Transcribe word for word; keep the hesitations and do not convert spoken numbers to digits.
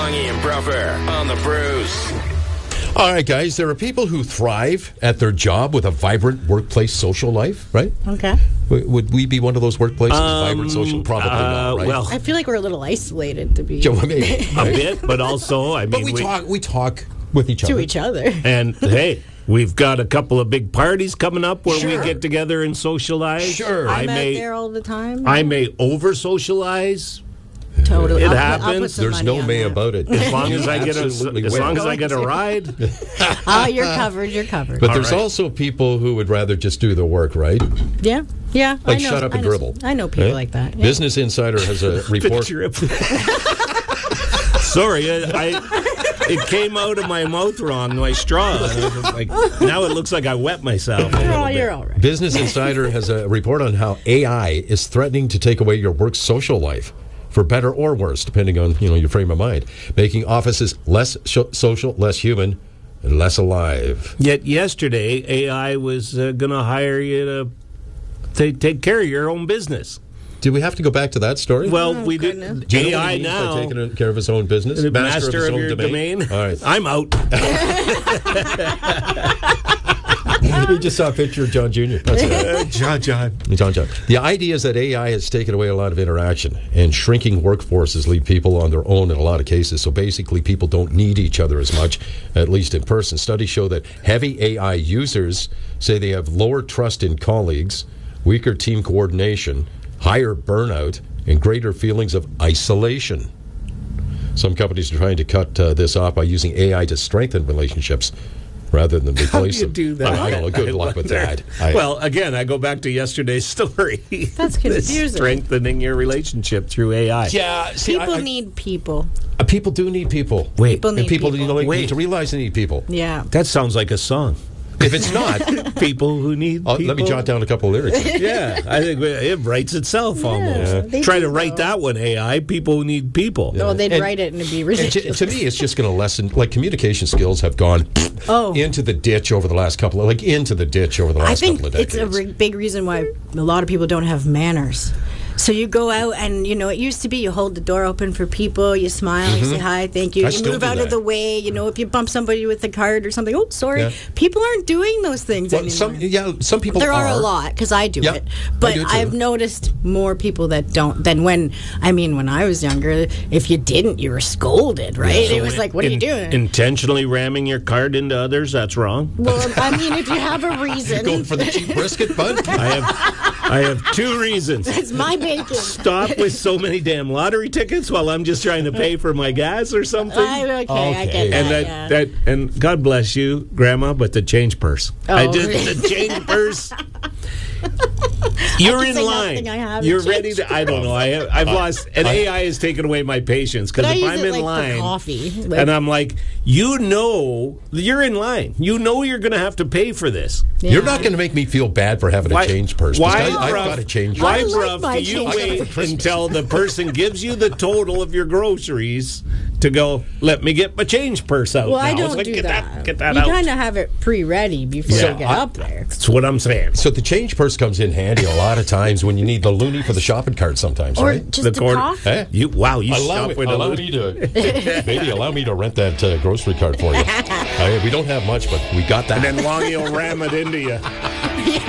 Wangy and Bruffer on the Bruce. All right, guys, there are people who thrive at their job with a vibrant workplace social life, right? Okay. W- would we be one of those workplaces, Um, vibrant social? Probably uh, not, right? well- I feel like we're a little isolated to be Joe, maybe, A bit, but also, I mean, But we, talk. We talk with each other. to each other. And hey, we've got a couple of big parties coming up where Sure. we get together and socialize. Sure. I I'm out may, there all the time. I may over socialize totally. It I'll put- I'll happens. put some There's money no on may that. about it. as long as I get a, Absolutely as will. long as I get a ride. Oh, you're covered. You're covered. But All there's right. also people who would rather just do the work, right? yeah, yeah. Like I know, shut up I and know, dribble. I know people Right? like that. Yeah. Business Insider has a report. Picture it. Sorry, I, I it came out of my mouth wrong. My straw. Like, now it looks like I wet myself. a little Oh, bit. you're all right. Business Insider has a report on how A I is threatening to take away your work social life, for better or worse, depending on you know your frame of mind, making offices less sh- social, less human, and less alive. Yet yesterday, A I was uh, going to hire you to ta- take care of your own business. Do we have to go back to that story? Well, Oh, we goodness. did Do you know A what I he means by now. taking care of his own business, The master, master of, his of own your domain. domain. All right, I'm out. we just saw a picture of John Junior That's it. John, John. John, John. The idea is that A I has taken away a lot of interaction, and shrinking workforces leave people on their own in a lot of cases. So basically, people don't need each other as much, at least in person. Studies show that heavy A I users say they have lower trust in colleagues, weaker team coordination, higher burnout, and greater feelings of isolation. Some companies are trying to cut uh, this off by using A I to strengthen relationships rather than replace How do you them. do that? I don't know. Good I luck with wonder. that. I- Well, again, I go back to yesterday's story. That's confusing. Strengthening your relationship through A I. yeah, see, People I- I- need people. Uh, people do need people. Wait. People And need people, people. you know, Wait. need to realize they need people. Yeah. That sounds like a song. If it's not, People who need I'll- people. let me jot down a couple of lyrics. Yeah, I think it writes itself almost. they Try do, to write though. that one, A I. People who need people. No, they'd And- write it and it'd be And to, ridiculous. to me, it's just going to lessen, like communication skills have gone Oh. into the ditch over the last couple of, like into the ditch over the last I think couple of it's decades. a re- big reason why a lot of people don't have manners. So you go out and, you know, it used to be you hold the door open for people, you smile, you say hi, thank you, Mm-hmm. I you still move do out that. of the way, you know, if you bump somebody with a card or something, oh, sorry. Yeah. People aren't doing those things Well, anymore. some, yeah, some people There are, are a lot because I do Yeah, it, I but do too. I've noticed more people that don't than when. I mean, when I was younger, if you didn't, you were scolded, right? So it was like, "What are you in- doing?" Intentionally ramming your card into others, that's wrong. well, I mean, if you have a reason, going for the cheap brisket, bud. I have I have two reasons. it's my bacon. Stop with so many damn lottery tickets while I'm just trying to pay for my gas or something. I, okay, I Okay. get that. and that, yeah. that and God bless you, Grandma, but the change purse. I Oh. just the change purse. You're can in say line. nothing, I have a You're change ready to. I don't know. I have, I've lost. And A I has taken away my patience But because I if use I'm it in like line for coffee. Like, and I'm like, you know, you're in line. You know, you're going to have to pay for this. yeah. You're not going to make me feel bad for having Why- a change purse. Why, because I, I've bruv, got to change. Why, I like bruv, my do you change. wait I got it for Christmas. until the person gives you the total of your groceries to go, let me get my change purse out Well, now? I It's don't like, do get that. Get that you out. kind of have it pre-ready before Yeah, you get I- up there. That's what I'm saying. So the change purse comes in handy a lot of times when you need the loony for the shopping cart sometimes, Or right? just The a corner- coffee. Eh? You wow, you Allow, shop me, with a allow little- me to, maybe allow me to rent that uh, grocery cart for you. I, we don't have much, but we got that. and then Longy will ram it into you.